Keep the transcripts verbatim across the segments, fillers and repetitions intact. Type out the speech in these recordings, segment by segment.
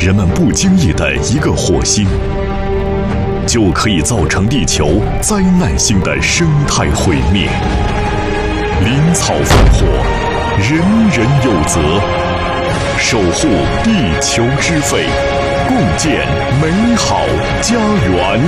人们不经意的一个火星，就可以造成地球灾难性的生态毁灭。林草防火，人人有责，守护地球之肺，共建美好家园。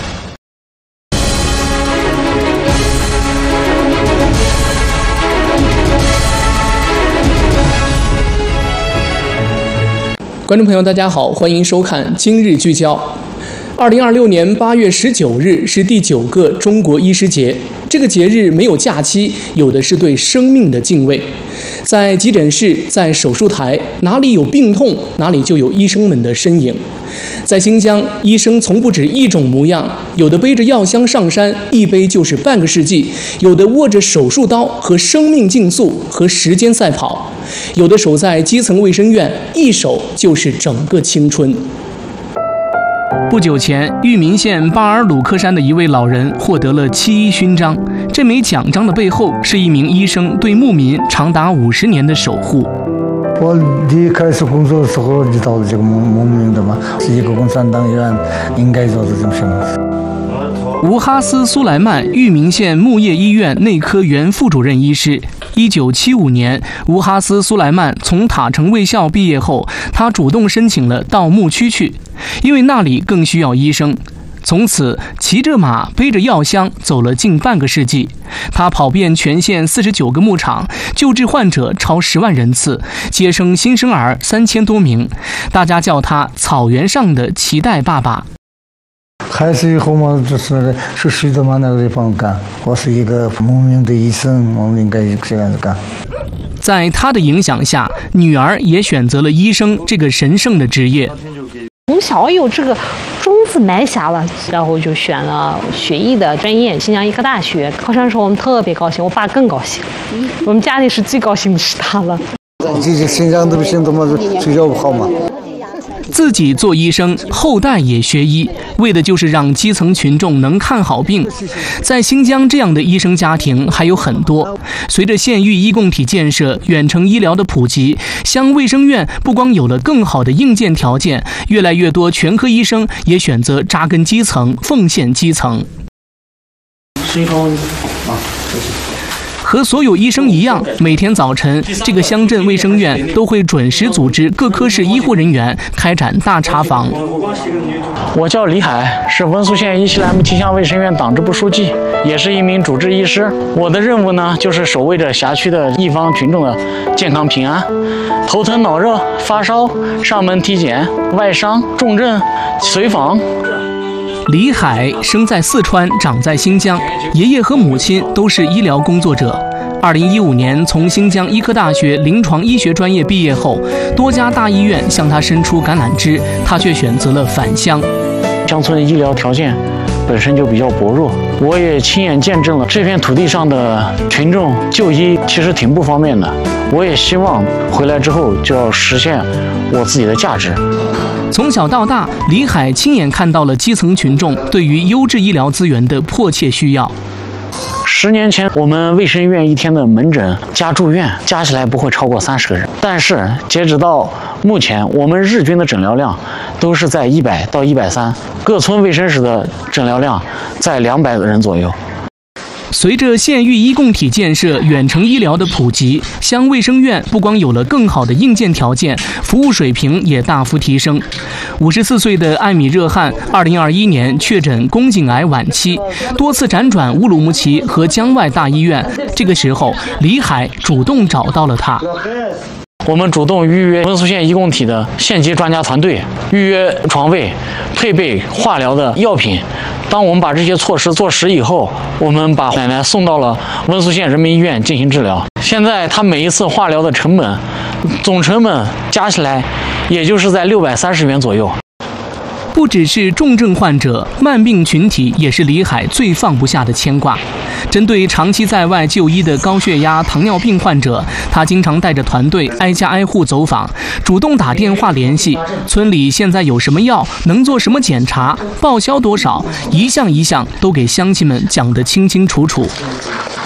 观众朋友，大家好，欢迎收看今日聚焦。二零二六年八月十九日是第九个中国医师节，这个节日没有假期，有的是对生命的敬畏。在急诊室，在手术台，哪里有病痛，哪里就有医生们的身影。在新疆，医生从不止一种模样，有的背着药箱上山，一背就是半个世纪；有的握着手术刀，和生命竞速，和时间赛跑；有的守在基层卫生院，一守就是整个青春。不久前，玉民县巴尔鲁克山的一位老人获得了七一勋章。这枚奖章的背后，是一名医生对牧民长达五十年的守护。 我离开始工作的时候遇到了这个牧牧民的嘛，是一个共产党员应该做的这种事。 吴哈斯·苏莱曼，玉民县牧业医院内科原副主任医师。一九七五年，吴哈斯·苏莱曼从塔城卫校毕业后，他主动申请了到牧区去，因为那里更需要医生。从此，骑着马，背着药箱，走了近半个世纪。他跑遍全县四十九个牧场，救治患者超十万人次，接生新生儿三千多名。大家叫他草原上的脐带爸爸。 开始以后嘛，就是是谁都往那个地方干。我是一个牧民的医生，我们应该这样子干。 在他的影响下，女儿也选择了医生这个神圣的职业。 从小有这个种子埋下了，然后就选了学医的专业，新疆医科大学。考上的时候我们特别高兴，我爸更高兴。我们家里是最高兴的是他了。 这些新疆都不行，怎么睡觉不好嘛？ 自己做医生，后代也学医，为的就是让基层群众能看好病。在新疆这样的医生家庭还有很多。随着县域医共体建设、远程医疗的普及，乡卫生院不光有了更好的硬件条件，越来越多全科医生也选择扎根基层，奉献基层。 是一个问题啊，谢谢。 和所有医生一样，每天早晨，这个乡镇卫生院都会准时组织各科室医护人员开展大查房。 我叫李海，是温宿县伊西兰木提乡卫生院党支部书记，也是一名主治医师。我的任务呢，就是守卫着辖区的一方群众的健康平安。头疼脑热、发烧、上门体检、外伤、重症、随访。 李海生在四川，长在新疆，爷爷和母亲都是医疗工作者。二零一五年从新疆医科大学临床医学专业毕业后，多家大医院向他伸出橄榄枝，他却选择了返乡。 乡村医疗条件本身就比较薄弱，我也亲眼见证了这片土地上的群众就医其实挺不方便的。我也希望回来之后就要实现我自己的价值。 从小到大，李海亲眼看到了基层群众对于优质医疗资源的迫切需要。 十年前，我们卫生院一天的门诊加住院加起来不会超过三十个人，但是截止到目前，我们日均的诊疗量都是在一百到一百三，各村卫生室的诊疗量在两百人左右。 随着县域医共体建设、远程医疗的普及，乡卫生院不光有了更好的硬件条件，服务水平也大幅提升。五十四岁的艾米热汗，二零二一年确诊宫颈癌晚期，多次辗转乌鲁木齐和江外大医院。这个时候，李海主动找到了他。 我们主动预约温宿县医共体的县级专家团队，预约床位，配备化疗的药品。当我们把这些措施做实以后，我们把奶奶送到了温宿县人民医院进行治疗。现在她每一次化疗的成本，总成本加起来，也就是在六百三十元左右。 不只是重症患者，慢病群体也是李海最放不下的牵挂。针对长期在外就医的高血压、糖尿病患者，他经常带着团队挨家挨户走访，主动打电话联系村里现在有什么药，能做什么检查，报销多少，一项一项都给乡亲们讲得清清楚楚。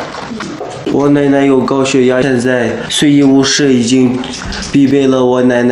我奶奶有高血压，现在随医务室已经逼迫了我奶奶